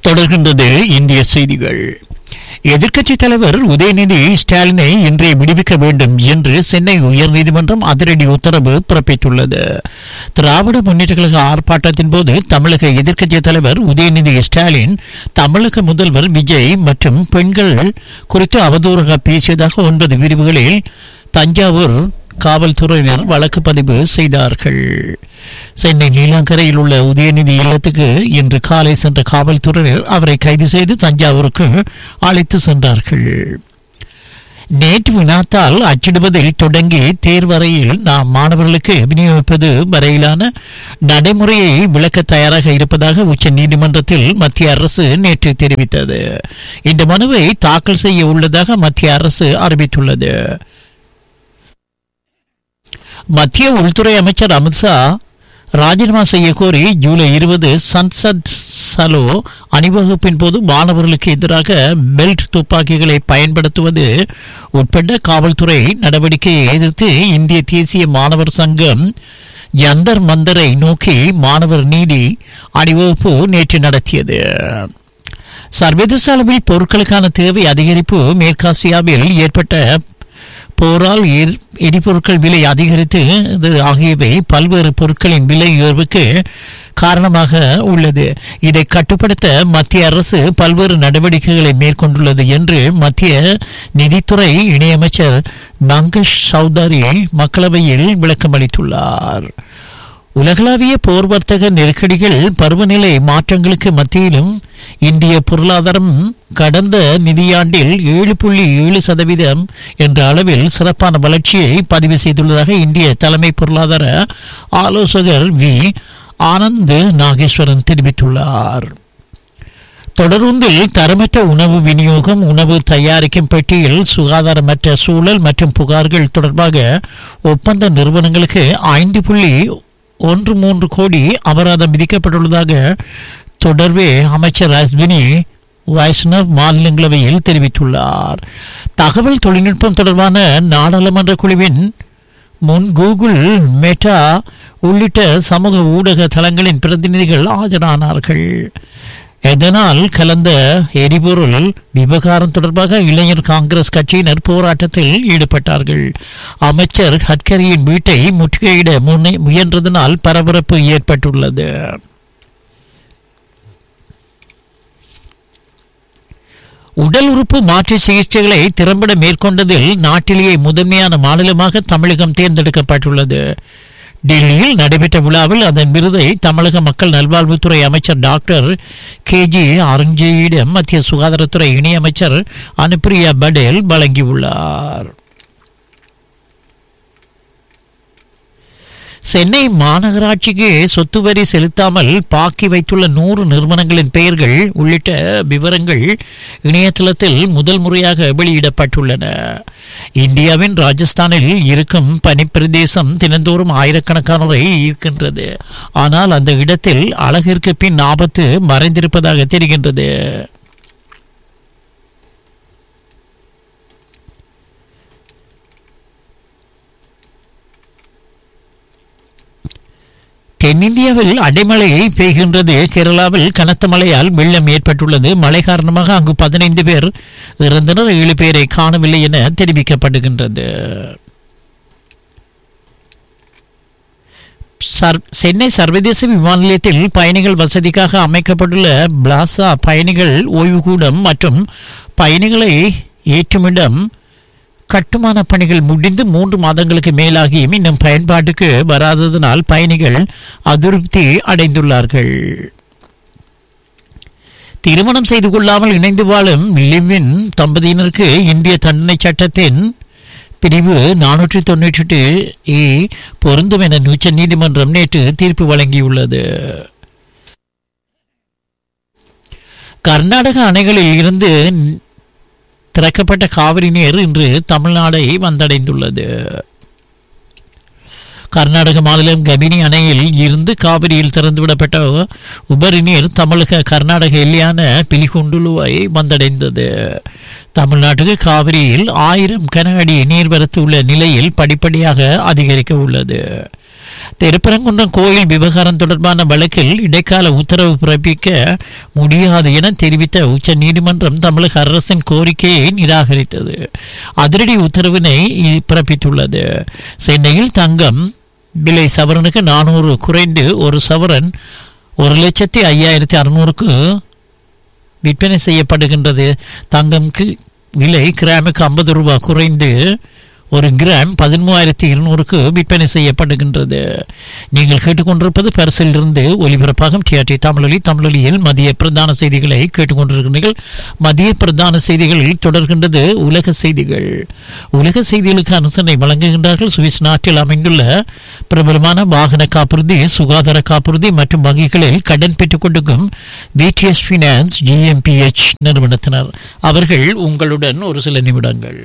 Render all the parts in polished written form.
தொடர்கின்றது இந்திய செய்திகள். எதிர்க்கட்சித் தலைவர் உதயநிதி ஸ்டாலினை இன்றே விடுவிக்க வேண்டும் என்று சென்னை உயர்நீதிமன்றம் அதிரடி உத்தரவு பிறப்பித்துள்ளது. திராவிட முன்னேற்ற கழக ஆர்ப்பாட்டத்தின் போது தமிழக எதிர்க்கட்சித் தலைவர் உதயநிதி ஸ்டாலின் தமிழக முதல்வர் விஜய் மற்றும் பெண்கள் குறித்து அவதூறாக பேசியதாக 9 பிரிவுகளில் தஞ்சாவூர் காவல்துறையினர் வழக்கு பதிவு செய்தார்கள். சென்னை நீலாங்கரையில் உள்ள உதயநிதி இல்லத்துக்கு இன்று காலை சென்ற காவல்துறையினர் அவரை கைது செய்து தஞ்சாவூருக்கு அழைத்து சென்றார்கள். நேற்று வினாத்தால் அச்சிடுவதில் தொடங்கி தேர்வரையில் நாம் மாணவர்களுக்கு விநியோகிப்பது வரையிலான நடைமுறையை விளக்க தயாராக இருப்பதாக உச்ச நீதிமன்றத்தில் மத்திய அரசு நேற்று தெரிவித்தது. இந்த மனுவை தாக்கல் செய்ய உள்ளதாக மத்திய அரசு அறிவித்துள்ளது. மத்திய உள்துறை அமைச்சர் அமித்ஷா ராஜினாமா செய்ய கோரி ஜூலை 20 சன்சத் சலோ அணிவகுப்பின் போது மாணவர்களுக்கு எதிராக பெல்ட் துப்பாக்கிகளை பயன்படுத்துவது உட்பட்ட காவல்துறை நடவடிக்கையை எதிர்த்து இந்திய தேசிய மாணவர் சங்கம் யந்தர் மந்தரை நோக்கி மாணவர் நீதி அணிவகுப்பு நேற்று நடத்தியது. சர்வதேச அளவில் பொருட்களுக்கான தேவை அதிகரிப்பு, மேற்காசியாவில் ஏற்பட்ட போரால் எரிபொருட்கள் விலை அதிகரித்து ஆகியவை பல்வேறு பொருட்களின் விலை உயர்வுக்கு காரணமாக உள்ளது. இதை கட்டுப்படுத்த மத்திய அரசு பல்வேறு நடவடிக்கைகளை மேற்கொண்டுள்ளது என்று மத்திய நிதித்துறை இணையமைச்சர் பங்கஜ் சௌதாரி மக்களவையில் விளக்கமளித்துள்ளார். உலகளாவிய போர், வர்த்தக நெருக்கடிகள், பருவநிலை மாற்றங்களுக்கு மத்தியிலும் இந்திய பொருளாதாரம் கடந்த நிதியாண்டில் 7.7% என்ற அளவில் சிறப்பான வளர்ச்சியை பதிவு செய்துள்ளதாக இந்திய தலைமை பொருளாதார ஆலோசகர் வி ஆனந்த் நாகேஸ்வரன் தெரிவித்துள்ளார். தொடர்ந்தில் தரமற்ற உணவு விநியோகம், உணவு தயாரிக்கும் பெட்டியில் சுகாதாரமற்ற சூழல் மற்றும் புகார்கள் தொடர்பாக ஒப்பந்த நிறுவனங்களுக்கு 5.13 கோடி அபராதம் விதிக்கப்பட்டுள்ளதாக தொடர்பே அமைச்சர் அஸ்வினி வைஷ்ணவ் மாநிலங்களவையில் தெரிவித்துள்ளார். தகவல் தொழில்நுட்பம் தொடர்பான நாடாளுமன்ற குழுவின் முன் கூகுள், மெட்டா உள்ளிட்ட சமூக ஊடக தளங்களின் பிரதிநிதிகள் ஆஜரானார்கள். எதனால் கலந்த எரிபொருள் விவகாரம் தொடர்பாக இளைஞர் காங்கிரஸ் கட்சியினர் போராட்டத்தில் ஈடுபட்டார்கள். அமைச்சர் கட்கரியின் வீட்டை முற்றுகையிட முயன்றதனால் பரபரப்பு ஏற்பட்டுள்ளது. உடல் உறுப்பு மாற்று சிகிச்சைகளை திறம்பட மேற்கொண்டதில் நாட்டிலேயே முதன்மையான மாநிலமாக தமிழகம் தேர்ந்தெடுக்கப்பட்டுள்ளது. டெல்லியில் நடைபெற்ற விழாவில் அதன் விருதை தமிழக மக்கள் நல்வாழ்வுத்துறை அமைச்சர் டாக்டர் KG அருண்ஜெயிடம் மத்திய சுகாதாரத்துறை இணையமைச்சர் அனுப்பிரியா படேல் வழங்கியுள்ளார். சென்னை மாநகராட்சிக்கு சொத்து வரி செலுத்தாமல் பாக்கி வைத்துள்ள 100 நிறுவனங்களின் பெயர்கள் உள்ளிட்ட விவரங்கள் இணையதளத்தில் முதல் முறையாக வெளியிடப்பட்டுள்ளன. இந்தியாவின் ராஜஸ்தானில் இருக்கும் பனிப்பிரதேசம் தினந்தோறும் ஆயிரக்கணக்கானோரை ஈர்க்கின்றது. ஆனால் அந்த இடத்தில் அழகிற்கு பின் ஆபத்து மறைந்திருப்பதாக தெரிகின்றது. தென்னிந்தியாவில் அடைமழை பெய்கின்றது. கேரளாவில் கனத்த மழையால் வெள்ளம் ஏற்பட்டுள்ளது. மழை காரணமாக அங்கு 15 பேர் இறந்தனர், 7 பேரை காணவில்லை என தெரிவிக்கப்படுகின்றது. சென்னை சர்வதேச விமான நிலையத்தில் பயணிகள் வசதிக்காக அமைக்கப்பட்டுள்ள பிளாசா பயணிகள் ஓய்வுகூடம் மற்றும் பயணிகளை ஏற்றுமிடம் கட்டுமான பணிகள் முடிந்து 3 மாதங்களுக்கு மேலாகியும் இன்னும் பயன்பாட்டுக்கு வராததனால் பயணிகள் அதிருப்தி அடைந்துள்ளார்கள். திருமணம் செய்து கொள்ளாமல் இணைந்து வாழும் லிவ்-இன் தம்பதியினருக்கு இந்திய தண்டனை சட்டத்தின் பிரிவு 498 பொருந்தும் என உச்ச நீதிமன்றம் நேற்று தீர்ப்பு வழங்கியுள்ளது. கர்நாடக அணைகளில் இருந்து திறக்கப்பட்ட காவிரி நீர் இன்று தமிழ்நாடை வந்தடைந்துள்ளது. கர்நாடக மாநிலம் கபினி அணையில் இருந்து காவிரியில் திறந்துவிடப்பட்ட உபரி நீர் தமிழக கர்நாடக எல்லையான பிலிகுண்டுலுவை வந்தடைந்தது. தமிழ்நாட்டுக்கு காவிரியில் 1000 கன அடி நீர்வரத்து உள்ள நிலையில் படிப்படியாக அதிகரிக்க உள்ளது. திருப்பரங்குன்றம் கோயில் விவகாரம் தொடர்பான வழக்கில் இடைக்கால உத்தரவு பிறப்பிக்க முடியாது என தெரிவித்த உச்ச நீதிமன்றம் தமிழக அரசின் கோரிக்கையை நிராகரித்தது. அதிரடி உத்தரவினை பிறப்பித்துள்ளது. சென்னையில் தங்கம் விலை சவரனுக்கு 400 குறைந்து ஒரு சவரன் 1,05,600க்கு விற்பனை செய்யப்படுகின்றது. தங்கம் விலை கிராமுக்கு 50 ரூபாய் குறைந்து ஒரு கிராம் 13,200க்கு விற்பனை செய்யப்படுகின்றது. நீங்கள் கேட்டுக்கொண்டிருப்பது பரிசிலிருந்து ஒலிபரப்பாகும் டிஆர்டி தமிழொலி. தமிழொலியில் மதிய பிரதான செய்திகளை கேட்டுக்கொண்டிருக்கிறீர்கள். மதிய பிரதான செய்திகளில் தொடர்கின்றது உலக செய்திகள். உலக செய்திகளுக்கு அனுசரணை வழங்குகின்றார்கள் சுவிஸ் நாட்டில் அமைந்துள்ள பிரபலமான வாகன காப்புறுதி, சுகாதார காப்புறுதி மற்றும் வங்கிகளில் கடன் பெற்றுக் கொடுக்கும் விடிஎஸ் ஃபினான்ஸ் GmbH நிறுவனத்தினர். அவர்கள் உங்களுடன் ஒரு சில நிமிடங்கள்.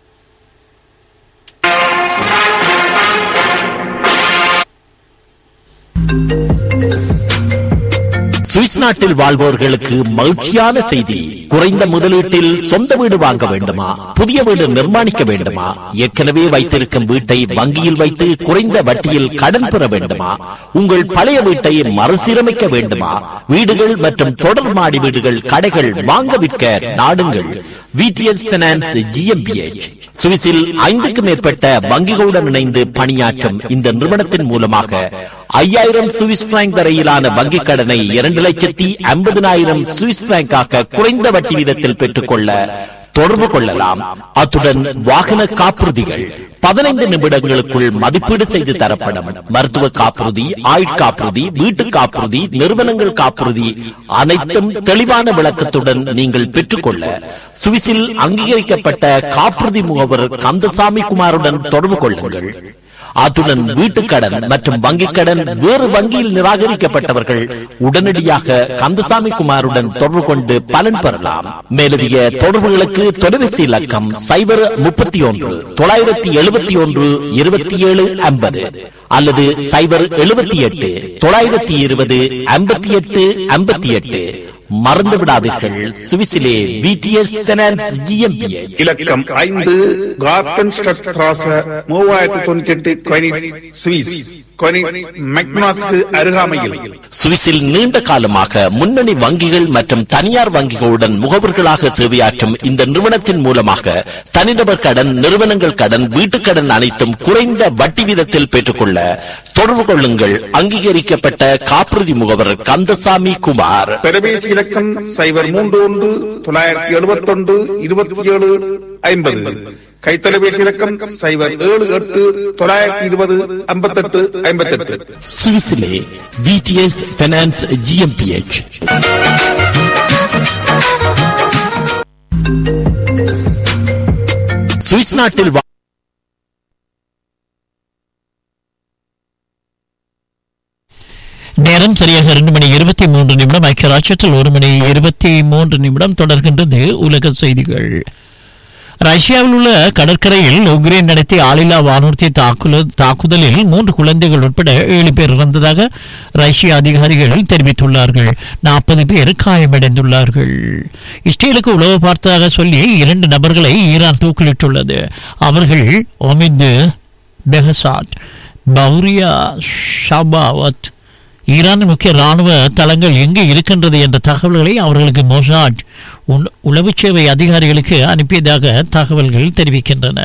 சுவிஸ் நாட்டில் வாழ்வோர்களுக்கு மகிழ்ச்சியான செய்தி. குறைந்த முதலீட்டில் சொந்த வீடு வாங்க வேண்டுமா? புதிய வீடு நிர்மாணிக்க வேண்டுமா? ஏற்கனவே வைத்திருக்கும் வீட்டை வங்கியில் வைத்து குறைந்த வட்டியில் கடன் பெற வேண்டுமா? உங்கள் பழைய வீட்டை மறுசீரமைக்க வேண்டுமா? வீடுகள் மற்றும் தொடர் மாடி வீடுகள், கடைகள் வாங்க விற்க நாடுங்கள் விடிஎஸ் ஃபினான்ஸ் GmbH. சுவிஸில் 5க்கும் மேற்பட்ட வங்கிகளுடன் இணைந்து பணியாற்றும் இந்த நிறுவனத்தின் மூலமாக 5,000 சுவிஸ் பிராங்க் வரையிலான வங்கிக் கடனை 2,50,000 சுவிஸ் பிராங்காக குறைந்த வட்டி வீதத்தில் பெற்றுக்கொள்ள தொடர்பு கொள்ளலாம். அத்துடன் வாகன காப்புறுதிகள் 15 நிமிடங்களுக்குள் மதிப்பீடு செய்து தரப்படும். மருத்துவ காப்புறுதி, ஆயுட்காப்புறுதி, வீட்டு காப்புறுதி, நிறுவனங்கள் காப்புறுதி அனைத்தும் தெளிவான விளக்கத்துடன் நீங்கள் பெற்றுக்கொள்ள சுவிஸில் அங்கீகரிக்கப்பட்ட காப்புறுதி முகவர் கந்தசாமி குமாருடன் தொடர்பு கொள்ளுங்கள். அத்துடன் வீட்டுக்கடன் மற்றும் வங்கிக் கடன் வேறு வங்கியில் நிராகரிக்கப்பட்டவர்கள் உடனடியாக கந்தசாமி குமாருடன் தொடர்பு கொண்டு பலன் பெறலாம். மேலதிக தொடர்புகளுக்கு தொலைபேசி இலக்கம் 031-971-2750 அல்லது 078-920-5858. மறந்து விடாதீர்கள், சுவிஸிலே விடிஎஸ் ஃபினான்ஸ் GmbH. இலக்கம் 5 கார்டன் ஸ்ட்ராச 3098 கொனிட்ஸ் சுவிஸ். அருகாமையில் சுவிஸில் நீண்ட காலமாக முன்னணி வங்கிகள் மற்றும் தனியார் வங்கிகளுடன் முகவர்களாக சேவையாற்றும் இந்த நிறுவனத்தின் மூலமாக தனிநபர் கடன், நிறுவனங்கள் கடன், வீட்டுக் கடன் அனைத்தும் குறைந்த வட்டி வீதத்தில் பெற்றுக்கொள்ள தொடர்பு கொள்ளுங்கள். அங்கீகரிக்கப்பட்ட காப்புறுதி முகவர் கந்தசாமி குமார். தொலைபேசி இலக்கம் 031-971-2750. கைத்தொலைபேசி இலக்கம் 078-920-5858. சுவிஸிலே விடிஎஸ் ஃபினான்ஸ் GmbH. சுவிஸ் நாட்டில் நேரம் சரியாக 2:23 ஐக்கிய ராஜ்யத்தில் 1:23 தொடர்கின்றது உலக செய்திகள். ரஷ்யாவில் உள்ள கடற்கரையில் உக்ரைன் நடத்திய ஆளில்லா வானூர்தி தாக்குதலில் 3 குழந்தைகள் உட்பட 7 பேர் இறந்ததாக ரஷ்ய அதிகாரிகள் தெரிவித்துள்ளார்கள். 40 பேர் காயமடைந்துள்ளார்கள். இஸ்ரேலுக்கு உளவு பார்த்ததாக சொல்லி 2 நபர்களை ஈரான் தூக்கிலிட்டுள்ளது. அவர்கள் ஒமித் பெஹசாத், பௌரியா ஷபாவத். ஈரானின் முக்கிய இராணுவ தளங்கள் எங்கே இருக்கின்றது என்ற தகவல்களை அவர்களுக்கு மொசாட் உளவு சேவை அதிகாரிகளுக்கு அனுப்பியதாக தகவல்கள் தெரிவிக்கின்றன.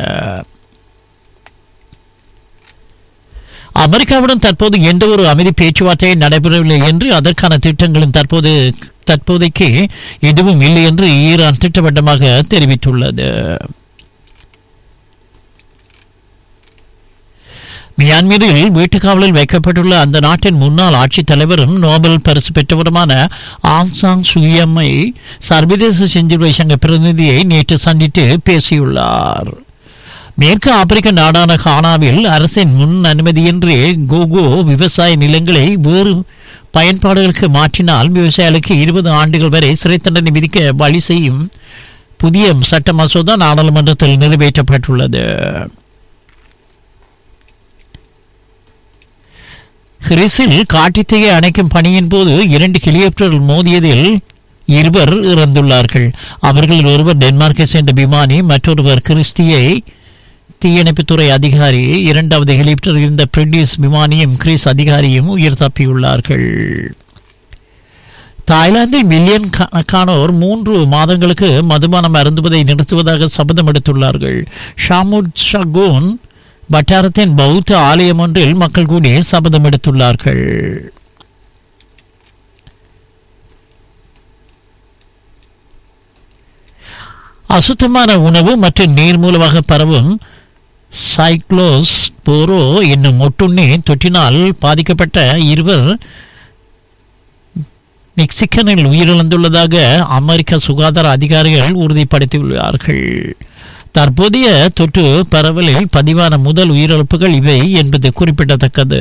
அமெரிக்காவுடன் தற்போது எந்த ஒரு அமைதி பேச்சுவார்த்தையும் நடைபெறவில்லை என்று, அதற்கான திட்டங்களும் தற்போதைக்கு எதுவும் இல்லை என்று ஈரான் திட்டவட்டமாக தெரிவித்துள்ளது. மியான்மரில் வீட்டுக்காவலில் வைக்கப்பட்டுள்ள அந்த நாட்டின் முன்னாள் ஆட்சித் தலைவரும் நோபல் பரிசு பெற்றவருமான ஆங் சாங் சூகியை சர்வதேச செஞ்சிலுவை சங்க பிரதிநிதியை நேற்று சந்தித்து பேசியுள்ளார். மேற்கு ஆப்பிரிக்க நாடான கானாவில் அரசின் முன் அனுமதியின்றி கோகோ விவசாய நிலங்களை வேறு பயன்பாடுகளுக்கு மாற்றினால் விவசாயிகளுக்கு 20 ஆண்டுகள் வரை சிறை தண்டனை விதிக்க வழி செய்யும் புதிய சட்ட மசோதா நாடாளுமன்றத்தில் நிறைவேற்றப்பட்டுள்ளது. கிரீஸில் காட்டுத்தீயை அணைக்கும் பணியின் போது 2 ஹெலிகாப்டர்கள் மோதியதில் 2 இறந்துள்ளார்கள். அவர்களில் ஒருவர் டென்மார்க்கை சேர்ந்த விமானி, மற்றொருவர் கிறிஸ்தியை தீயணைப்புத்துறை அதிகாரி, இரண்டாவது ஹெலிகாப்டர் இருந்த பிரிட்டிஷ் விமானியும் கிரீஸ் அதிகாரியும் உயிர் தப்பியுள்ளார்கள். தாய்லாந்தில் மில்லியன் கணக்கானோர் 3 மாதங்களுக்கு மதுபானம் அருந்துவதை நிறுத்துவதாக சபதம் எடுத்துள்ளார்கள். ஷாமுட் ஷகோன் வட்டாரத்தின் பௌத்த ஆலயம் ஒன்றில் மக்கள் கூடி சபதம் எடுத்துள்ளார்கள். அசுத்தமான உணவு மற்றும் நீர் மூலமாக பரவும் சைக்ளோஸ் போரோ என்னும் ஒட்டுண்ணி தொற்றினால் பாதிக்கப்பட்ட 2 மெக்சிகனில் உயிரிழந்துள்ளதாக அமெரிக்க சுகாதார அதிகாரிகள் உறுதிப்படுத்தியுள்ளார்கள். தற்போதைய தொற்று பரவலில் பதிவான முதல் உயிரிழப்புகள் இவை என்பது குறிப்பிடத்தக்கது.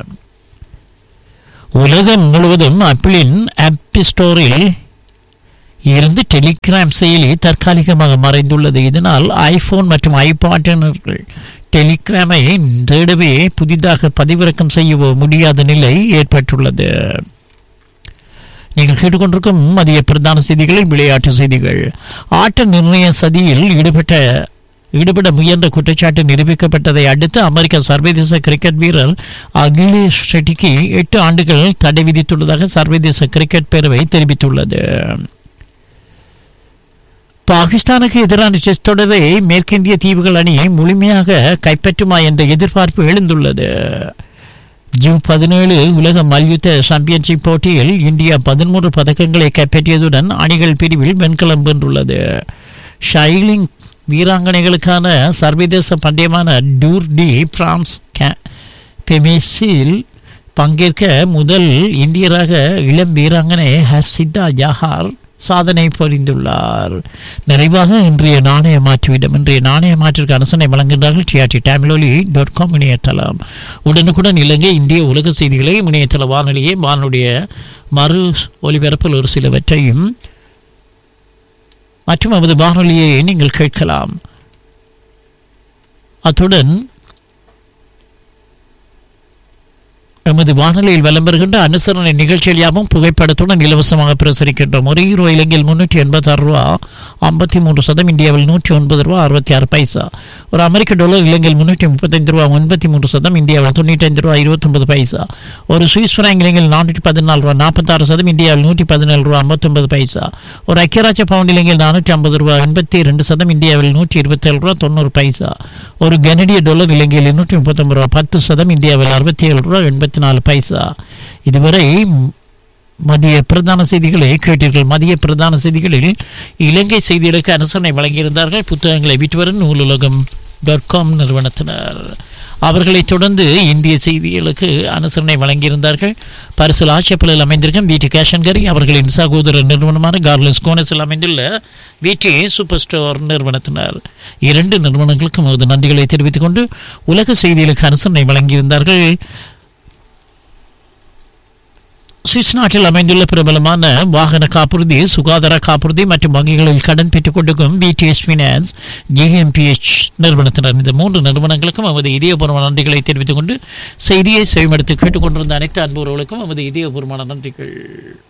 உலகம் முழுவதும் ஆப்பிளின் ஆப் ஸ்டோரில் இருந்து டெலிகிராம் செயலி தற்காலிகமாக மறைந்துள்ளது. இதனால் ஐபோன் மற்றும் ஐபாட்டினர்கள் டெலிகிராமை தேடவே புதிதாக பதிவிறக்கம் செய்ய முடியாத நிலை ஏற்பட்டுள்ளது. நீங்கள் கேட்டுக்கொண்டிருக்கும் மதிய பிரதான செய்திகளில் விளையாட்டு செய்திகள். ஆட்ட நிர்ணய சதியில் ஈடுபட முயன்ற குற்றச்சாட்டு நிரூபிக்கப்பட்டதை அடுத்து அமெரிக்க சர்வதேச கிரிக்கெட் வீரர் அகிலேஷ் ஷெட்டிக்கு 8 ஆண்டுகள் தடை விதித்துள்ளதாக சர்வதேச கிரிக்கெட் பேரவை தெரிவித்துள்ளது. பாகிஸ்தானுக்கு எதிரான டெஸ்ட் தொடரை மேற்கிந்திய தீவுகள் அணி முழுமையாக கைப்பற்றுமா என்ற எதிர்பார்ப்பு எழுந்துள்ளது. ஜூன் 17 உலக மல்யுத்த சாம்பியன்ஷிப் போட்டியில் இந்தியா 13 பதக்கங்களை கைப்பற்றியதுடன் அணிகள் பிரிவில் வெண்கலம் வென்றுள்ளது. ஷைலிங் வீராங்கனைகளுக்கான சர்வதேச பந்தயமான டூர் டி பிரான்ஸ் பெமிஸில் பங்கேற்க முதல் இந்தியராக இளம் வீராங்கனை ஹர்ஷிதா ஜஹார் சாதனை புரிந்துள்ளார். நிறைவாக இன்றைய நாணய மாற்றுவிடம். இன்றைய நாணய மாற்றிற்கு அரசனை வழங்குகின்றார்கள் டிஆர்டி தமிழொலி.com இணையதளம். உடனுக்குடன் இலங்கை இந்திய உலக செய்திகளை இணையதள வானொலியை வானொலிய மறு ஒலிபரப்பில் ஒரு சிலவற்றையும் மற்றும் அவரது வானொலியை நீங்கள் கேட்கலாம். அத்துடன் எமது வானொலியில் வலம் பெறுகின்ற அனுசரணை நிகழ்ச்சியில் யாவும் புகைப்படத்துடன் இலவசமாக பிரசரிக்கின்றோம். ஒரு ஈரோ இலங்கையில் 386 ரூபா 53 சதம், இந்தியாவில் 109 ரூபா 66 பைசா. ஒரு அமெரிக்க டாலர் இலங்கையில் 335 ரூபா 83 சதம், இந்தியாவில் 95 ரூபா 29 பைசா. ஒரு சுவிஸ் பிராங்க் இலங்கையில் 414 ரூபா 46 சதம், இந்தியாவில் 117 ரூபா 59 பைசா. ஒரு ஐக்கியராட்ச பவுண்ட் இலங்கையில் 450 ரூபா 82 சதம், இந்தியாவில் 127 ரூபா 90 பைசா. ஒரு கனடிய டாலர் இலங்கையில் 239 ரூபா 10 சதம், இந்தியாவில் 67 ரூபா 84 பைசா. இதுவரை மதிய பிரதான செய்திகளை கேட்டீர்கள். மதிய பிரதான செய்திகளில் இலங்கை செய்திகளுக்கு அனுசரணை வழங்கியிருந்தார்கள் புத்தகங்களை விற்றுவரும் நூலுலகம்.com நிறுவனத்தினர். அவர்களைத் தொடர்ந்து இந்திய செய்திகளுக்கு அனுசரணை வழங்கியிருந்தார்கள் பரிசல் ஆட்சேபலில் அமைந்திருக்கும் வீட்டு கேஷன்கரி அவர்களின் சகோதர நிறுவனமான கார்லஸ் கோனஸில் அமைந்துள்ள வீட்டு சூப்பர் ஸ்டோர் நிறுவனத்தினர். 2 நிறுவனங்களுக்கும் நமது நன்றிகளை தெரிவித்துக் கொண்டு உலக செய்திகளுக்கு அனுசரணை வழங்கியிருந்தார்கள் சுவிஸ் நாட்டில் அமைந்துள்ள பிரபலமான வாகன காப்புறுதி, சுகாதார காப்புறுதி மற்றும் வங்கிகளில் கடன் பெற்றுக் கொண்டிருக்கும் பிடிஎஸ் ஃபினான்ஸ் ஜிஎம்பிஎச் நிறுவனத்தினர். இந்த 3 நிறுவனங்களுக்கும் நமது இதயபூர்வமான நன்றிகளை தெரிவித்துக் கொண்டு செய்தியை செவிமடுத்து கேட்டுக்கொண்டிருந்த அனைத்து அன்புறவுகளுக்கும் நமது இதயபூர்வமான நன்றிகள்.